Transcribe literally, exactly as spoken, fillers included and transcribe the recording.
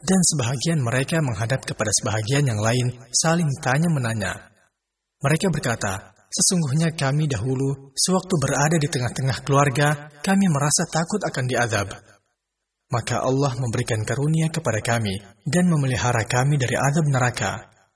Dan sebahagian mereka menghadap kepada sebahagian yang lain, saling tanya-menanya. Mereka berkata, sesungguhnya kami dahulu, sewaktu berada di tengah-tengah keluarga, kami merasa takut akan diazab. Maka Allah memberikan karunia kepada kami, dan memelihara kami dari azab neraka.